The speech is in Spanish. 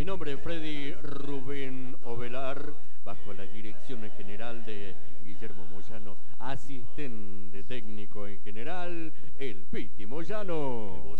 nombre es Freddy Rubén Ovelar, bajo la dirección en general de Guillermo Moyano, asistente técnico en general, el Piti Moyano.